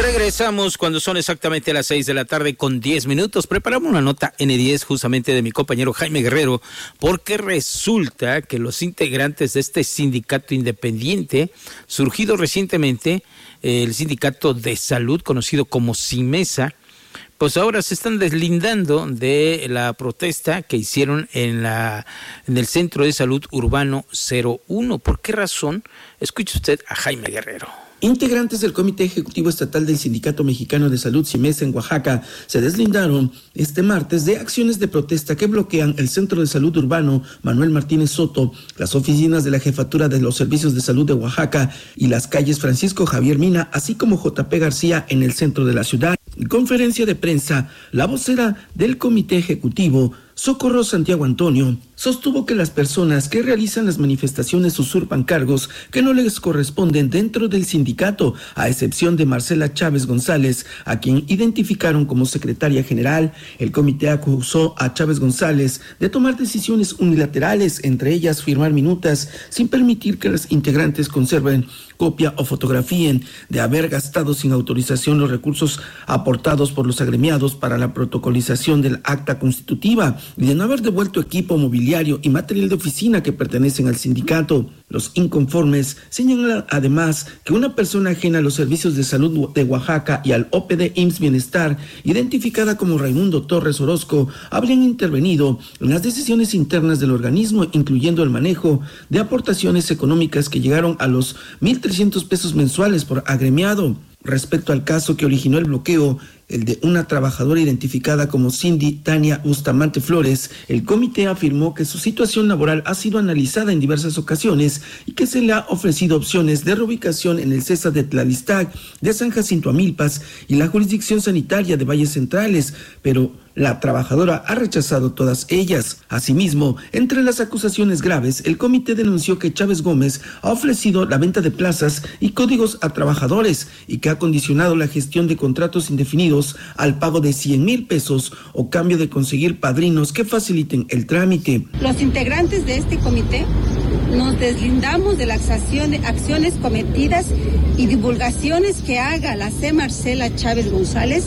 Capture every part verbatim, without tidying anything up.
Regresamos cuando son exactamente las seis de la tarde con diez minutos. Preparamos una nota ene diez justamente de mi compañero Jaime Guerrero, porque resulta que los integrantes de este sindicato independiente, surgido recientemente, el Sindicato de Salud, conocido como SIMESA, pues ahora se están deslindando de la protesta que hicieron en la en el Centro de Salud Urbano cero uno. ¿Por qué razón? Escuche usted a Jaime Guerrero. Integrantes del Comité Ejecutivo Estatal del Sindicato Mexicano de Salud SIMESA en Oaxaca se deslindaron este martes de acciones de protesta que bloquean el Centro de Salud Urbano Manuel Martínez Soto, las oficinas de la Jefatura de los Servicios de Salud de Oaxaca y las calles Francisco Javier Mina, así como J P García en el centro de la ciudad. En conferencia de prensa, la vocera del Comité Ejecutivo, Socorro Santiago Antonio, sostuvo que las personas que realizan las manifestaciones usurpan cargos que no les corresponden dentro del sindicato, a excepción de Marcela Chávez González, a quien identificaron como secretaria general. El comité acusó a Chávez González de tomar decisiones unilaterales, entre ellas firmar minutas, sin permitir que los integrantes conserven copia o fotografíen, de haber gastado sin autorización los recursos aportados por los agremiados para la protocolización del acta constitutiva y de no haber devuelto equipo mobiliario y material de oficina que pertenecen al sindicato. Los inconformes señalan además que una persona ajena a los servicios de salud de Oaxaca y al O P D I M S S Bienestar, identificada como Raimundo Torres Orozco, habrían intervenido en las decisiones internas del organismo, incluyendo el manejo de aportaciones económicas que llegaron a los mil trescientos pesos mensuales por agremiado. Respecto al caso que originó el bloqueo, el de una trabajadora identificada como Cindy Tania Bustamante Flores, el comité afirmó que su situación laboral ha sido analizada en diversas ocasiones y que se le ha ofrecido opciones de reubicación en el CESA de Tlalistac, de San Jacinto Amilpas y la jurisdicción sanitaria de Valles Centrales, pero la trabajadora ha rechazado todas ellas. Asimismo, entre las acusaciones graves, el comité denunció que Chávez Gómez ha ofrecido la venta de plazas y códigos a trabajadores y que ha condicionado la gestión de contratos indefinidos al pago de cien mil pesos o cambio de conseguir padrinos que faciliten el trámite. Los integrantes de este comité nos deslindamos de las acciones, acciones cometidas y divulgaciones que haga la C. Marcela Chávez González,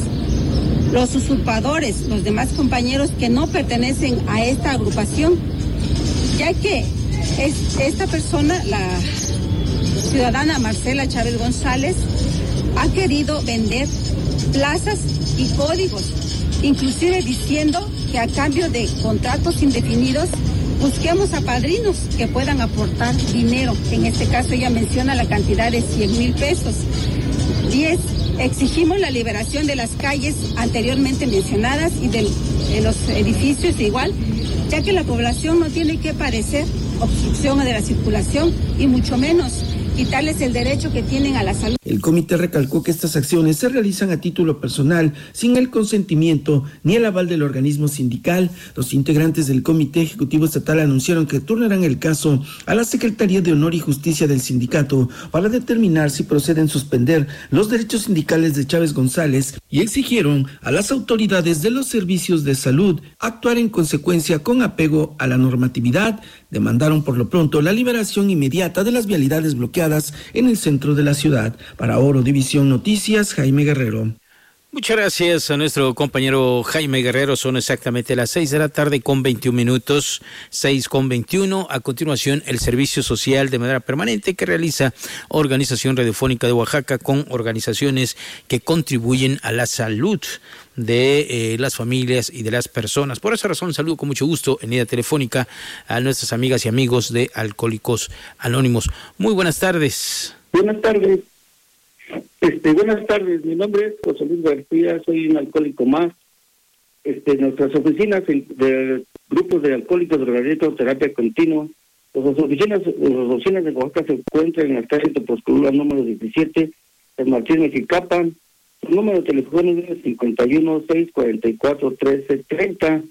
los usurpadores, los demás compañeros que no pertenecen a esta agrupación, ya que es, esta persona, la ciudadana Marcela Chávez González, ha querido vender plazas y códigos, inclusive diciendo que a cambio de contratos indefinidos busquemos a padrinos que puedan aportar dinero. En este caso ella menciona la cantidad de cien mil pesos. diez. Exigimos la liberación de las calles anteriormente mencionadas y de, de los edificios igual, ya que la población no tiene que padecer obstrucción de la circulación y mucho menos quitarles el derecho que tienen a la salud. El comité recalcó que estas acciones se realizan a título personal, sin el consentimiento ni el aval del organismo sindical. Los integrantes del Comité Ejecutivo Estatal anunciaron que turnarán el caso a la Secretaría de Honor y Justicia del sindicato para determinar si proceden suspender los derechos sindicales de Chávez González y exigieron a las autoridades de los servicios de salud actuar en consecuencia con apego a la normatividad. Demandaron por lo pronto la liberación inmediata de las vialidades bloqueadas en el centro de la ciudad. Para Oro División Noticias, Jaime Guerrero. Muchas gracias a nuestro compañero Jaime Guerrero. Son exactamente las seis de la tarde con veintiún minutos, seis con veintiuno. A continuación, el servicio social de manera permanente que realiza Organización Radiofónica de Oaxaca con organizaciones que contribuyen a la salud de eh, las familias y de las personas. Por esa razón, saludo con mucho gusto en línea telefónica a nuestras amigas y amigos de Alcohólicos Anónimos. Muy buenas tardes. Buenas tardes. Este, buenas tardes, mi nombre es José Luis García, soy un alcohólico más. Este, nuestras oficinas de grupos de alcohólicos, drogadictos, terapia continua, nuestras oficinas, las oficinas de Oaxaca se encuentran en la calle Topozcalula número diecisiete, en Martín Mexicapa. El número de teléfono es cincuenta y uno, seiscientos cuarenta y cuatro, trece treinta.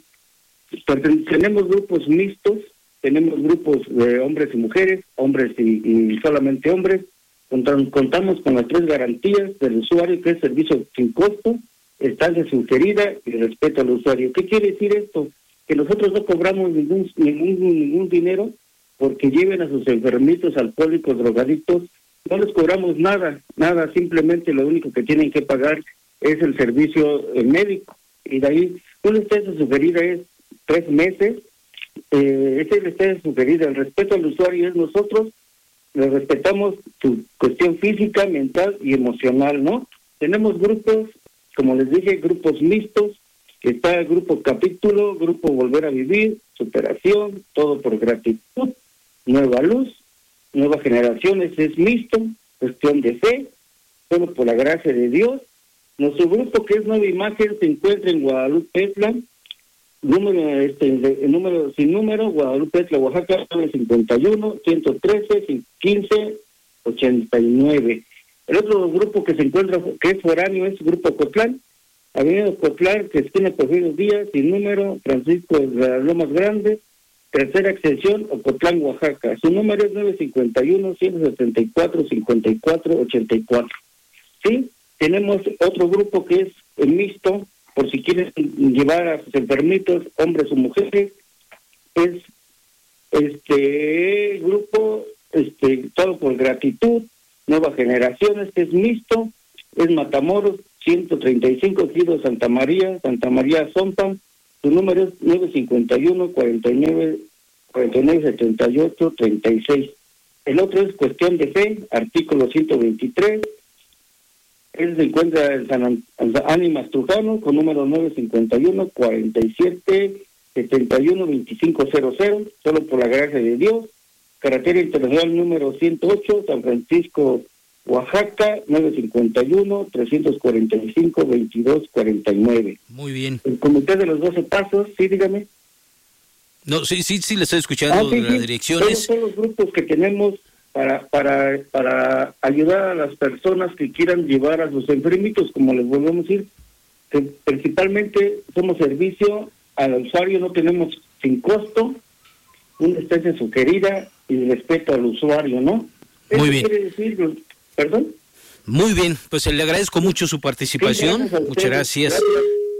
Tenemos grupos mixtos, tenemos grupos de hombres y mujeres, hombres y, y solamente hombres. Contamos con las tres garantías del usuario, que es servicio sin costo, estancia sugerida y respeto al usuario. ¿Qué quiere decir esto? Que nosotros no cobramos ningún ningún ningún dinero porque lleven a sus enfermitos, alcohólicos, drogadictos no les cobramos nada, nada, simplemente lo único que tienen que pagar es el servicio eh, médico, y de ahí una estancia sugerida es tres meses, eh, esa es la estancia sugerida. El respeto al usuario es nosotros le respetamos su cuestión física, mental y emocional, ¿no? Tenemos grupos, como les dije, grupos mixtos, que está el grupo Capítulo, grupo Volver a Vivir, Superación, Todo por Gratitud, Nueva Luz, Nuevas Generaciones es mixto, Cuestión de Fe, Solo por la Gracia de Dios. Nuestro grupo, que es Nueva Imagen, se encuentra en Guadalupe Etla, número este de, el número sin número, Guadalupe Etla, Oaxaca, nueve cincuenta y uno, ciento trece, quince, ochenta y nueve. El otro grupo que se encuentra, que es foráneo, es Grupo Ocotlán, Avenida Ocotlán, que esquina Porfirio Díaz, sin número, Francisco de las Lomas Grandes, tercera extensión, Ocotlán, Oaxaca. Su número es nueve cincuenta y uno, ciento setenta y cuatro, cincuenta y cuatro, ochenta y cuatro. Sí, tenemos otro grupo que es el mixto, por si quieren llevar a sus enfermitos, hombres o mujeres, es este grupo, este Todo por Gratitud, Nuevas Generaciones, que es mixto, es Matamoros, ciento treinta y cinco, Giro Santa María, Santa María Zompa. Su número es nueve cincuenta y uno, cuarenta y nueve, cuarenta y nueve, setenta y ocho, treinta y seis. El otro es Cuestión de Fe, artículo ciento veintitrés. Él se encuentra en San Ánimas Trujano, con número nueve cincuenta y uno, cuarenta y siete, setenta y uno, veinticinco cero cero, Solo por la Gracia de Dios. Carretera Internacional número ciento ocho, San Francisco, Oaxaca, nueve cincuenta y uno, trescientos cuarenta y cinco, veintidós cuarenta y nueve. Muy bien. El Comité de los doce Pasos, sí, dígame. No, sí, sí, sí, le estoy escuchando, ah, sí, las sí. direcciones. Todos los grupos que tenemos para para para ayudar a las personas que quieran llevar a sus enfermitos, como les volvemos a decir, que principalmente somos servicio al usuario, no tenemos sin costo, una estancia sugerida y respeto al usuario, ¿no? Muy Eso bien. Quiere decir, ¿perdón? Muy bien, pues le agradezco mucho su participación. Sí, gracias. Muchas gracias. gracias.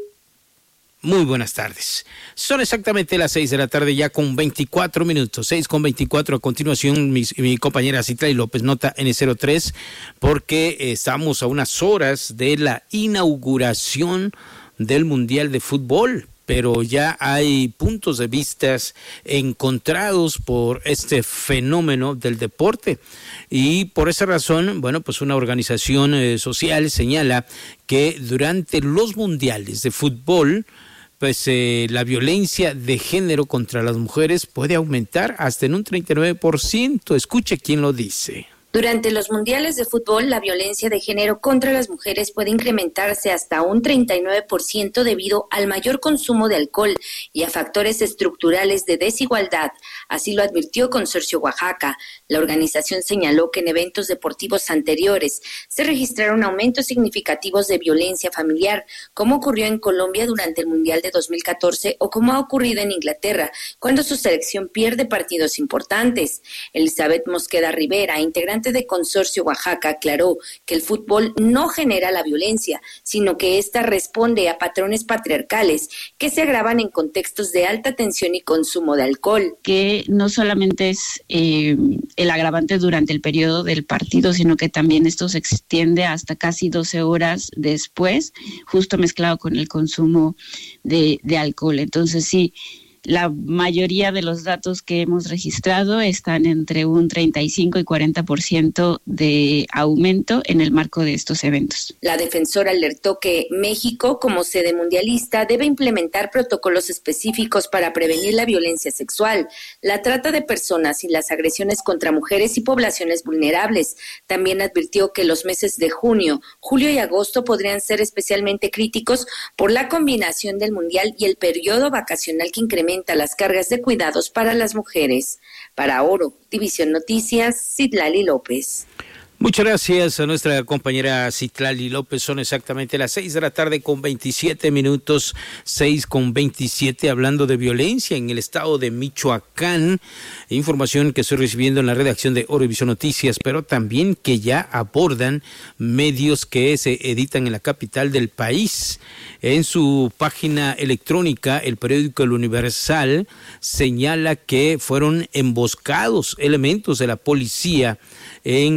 Muy buenas tardes. Son exactamente las seis de la tarde ya con veinticuatro minutos, seis con veinticuatro. A continuación, mi, mi compañera Citlali López, nota N cero tres, porque estamos a unas horas de la inauguración del Mundial de Fútbol, pero ya hay puntos de vistas encontrados por este fenómeno del deporte. Y por esa razón, bueno, pues una organización eh, social señala que durante los mundiales de fútbol, pues eh, la violencia de género contra las mujeres puede aumentar hasta en un treinta y nueve por ciento. Escuche quién lo dice. Durante los mundiales de fútbol, la violencia de género contra las mujeres puede incrementarse hasta un treinta y nueve por ciento debido al mayor consumo de alcohol y a factores estructurales de desigualdad. Así lo advirtió Consorcio Oaxaca. La organización señaló que en eventos deportivos anteriores se registraron aumentos significativos de violencia familiar, como ocurrió en Colombia durante el Mundial de dos mil catorce o como ha ocurrido en Inglaterra, cuando su selección pierde partidos importantes. Elizabeth Mosqueda Rivera, integrante de Consorcio Oaxaca, aclaró que el fútbol no genera la violencia, sino que ésta responde a patrones patriarcales que se agravan en contextos de alta tensión y consumo de alcohol. Que no solamente es eh, el agravante durante el periodo del partido, sino que también esto se extiende hasta casi doce horas después, justo mezclado con el consumo de, de alcohol. Entonces sí, la mayoría de los datos que hemos registrado están entre un treinta y cinco y cuarenta por ciento de aumento en el marco de estos eventos. La defensora alertó que México, como sede mundialista, debe implementar protocolos específicos para prevenir la violencia sexual, la trata de personas y las agresiones contra mujeres y poblaciones vulnerables. También advirtió que los meses de junio, julio y agosto podrían ser especialmente críticos por la combinación del mundial y el periodo vacacional que incrementa las cargas de cuidados para las mujeres. Para Oro, División Noticias, Citlali López. Muchas gracias a nuestra compañera Citlali López. Son exactamente las seis de la tarde con veintisiete minutos, seis con veintisiete, hablando de violencia en el estado de Michoacán. Información que estoy recibiendo en la redacción de Oro División Noticias, pero también que ya abordan medios que se editan en la capital del país. En su página electrónica, el periódico El Universal señala que fueron emboscados elementos de la policía en el estado de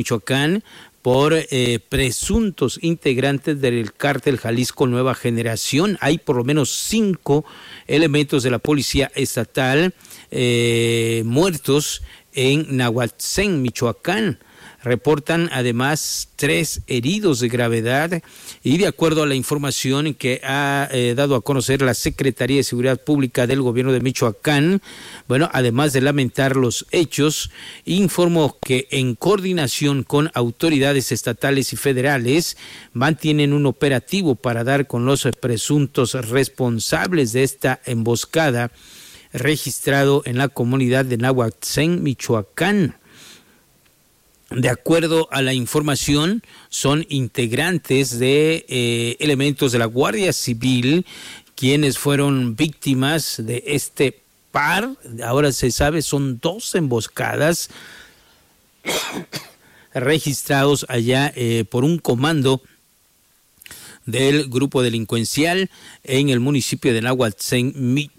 Michoacán por eh, presuntos integrantes del cártel Jalisco Nueva Generación. Hay por lo menos cinco elementos de la policía estatal eh, muertos en Nahuatzén, Michoacán. Reportan además tres heridos de gravedad y de acuerdo a la información que ha eh, dado a conocer la Secretaría de Seguridad Pública del Gobierno de Michoacán, bueno, además de lamentar los hechos, informó que en coordinación con autoridades estatales y federales mantienen un operativo para dar con los presuntos responsables de esta emboscada registrado en la comunidad de Nahuatzén, Michoacán. De acuerdo a la información, son integrantes de eh, elementos de la Guardia Civil quienes fueron víctimas de este par. Ahora se sabe, son dos emboscadas registrados allá eh, por un comando del grupo delincuencial en el municipio de Nahuatzén, Mi...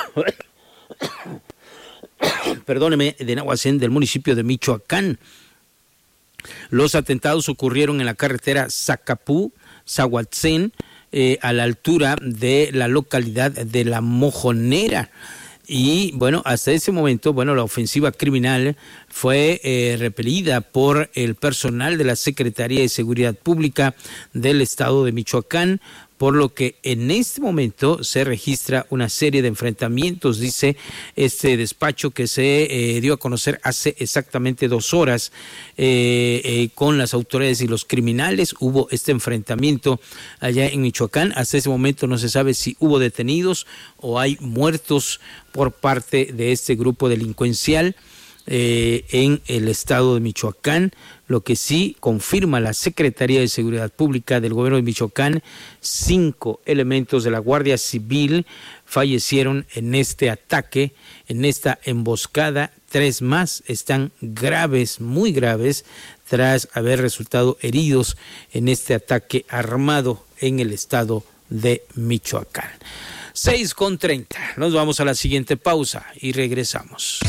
perdóneme, de Nahuatzén, del municipio de Michoacán. Los atentados ocurrieron en la carretera Zacapú-Zahuatzén, eh, a la altura de la localidad de La Mojonera. Y bueno, hasta ese momento, bueno, la ofensiva criminal fue eh, repelida por el personal de la Secretaría de Seguridad Pública del Estado de Michoacán, por lo que en este momento se registra una serie de enfrentamientos, dice este despacho que se eh, dio a conocer hace exactamente dos horas eh, eh, con las autoridades y los criminales. Hubo este enfrentamiento allá en Michoacán. Hasta ese momento no se sabe si hubo detenidos o hay muertos por parte de este grupo delincuencial eh, en el estado de Michoacán. Lo que sí confirma la Secretaría de Seguridad Pública del Gobierno de Michoacán, cinco elementos de la Guardia Civil fallecieron en este ataque, en esta emboscada. Tres más están graves, muy graves, tras haber resultado heridos en este ataque armado en el estado de Michoacán. seis con treinta. Nos vamos a la siguiente pausa y regresamos.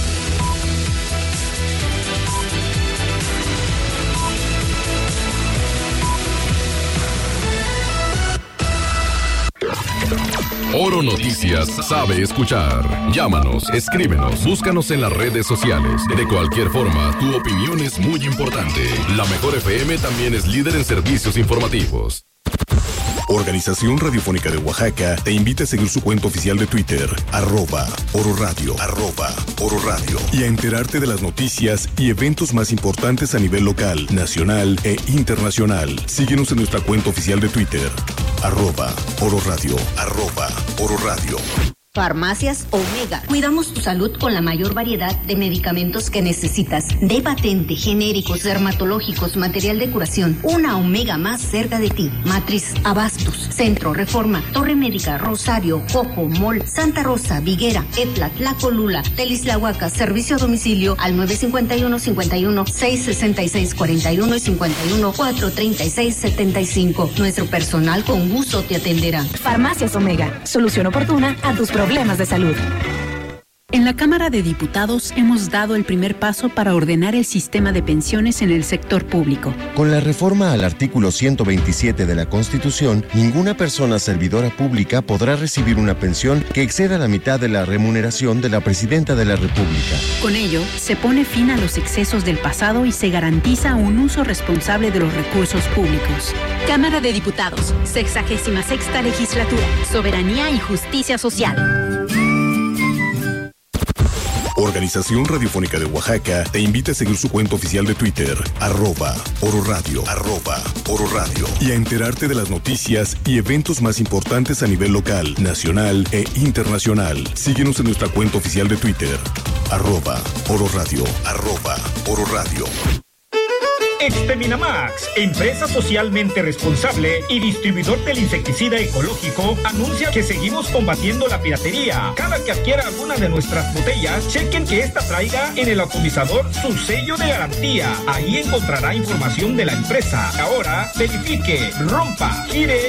Oro Noticias sabe escuchar. Llámanos, escríbenos, búscanos en las redes sociales. De cualquier forma, tu opinión es muy importante. La Mejor F M también es líder en servicios informativos. Organización Radiofónica de Oaxaca te invita a seguir su cuenta oficial de Twitter, arroba Oro Radio, arroba Oro Radio, y a enterarte de las noticias y eventos más importantes a nivel local, nacional e internacional. Síguenos en nuestra cuenta oficial de Twitter, arroba Oro Radio, arroba Oro Radio. Farmacias Omega. Cuidamos tu salud con la mayor variedad de medicamentos que necesitas. De patente, genéricos, dermatológicos, material de curación. Una Omega más cerca de ti. Matriz, Abastos, Centro, Reforma, Torre Médica, Rosario, Jojo, Mol, Santa Rosa, Viguera, Etla, Tlacolula, Telisláhuaca. Servicio a domicilio al nueve cinco uno, cinco uno, seis seis seis, cuatro uno y cinco uno, cuatro tres seis, siete cinco. Nuestro personal con gusto te atenderá. Farmacias Omega. Solución oportuna a tus problemas. Problemas de salud. En la Cámara de Diputados hemos dado el primer paso para ordenar el sistema de pensiones en el sector público. Con la reforma al artículo ciento veintisiete de la Constitución, ninguna persona servidora pública podrá recibir una pensión que exceda la mitad de la remuneración de la Presidenta de la República. Con ello, se pone fin a los excesos del pasado y se garantiza un uso responsable de los recursos públicos. Cámara de Diputados, sexagésima sexta legislatura, soberanía y justicia social. Organización Radiofónica de Oaxaca te invita a seguir su cuenta oficial de Twitter, arroba Oro Radio, arroba Oro Radio, y a enterarte de las noticias y eventos más importantes a nivel local, nacional e internacional. Síguenos en nuestra cuenta oficial de Twitter, arroba Oro Radio, arroba Oro Radio. Exterminamax, empresa socialmente responsable y distribuidor del insecticida ecológico, anuncia que seguimos combatiendo la piratería. Cada que adquiera alguna de nuestras botellas, chequen que esta traiga en el atomizador su sello de garantía. Ahí encontrará información de la empresa. Ahora, verifique, rompa, gire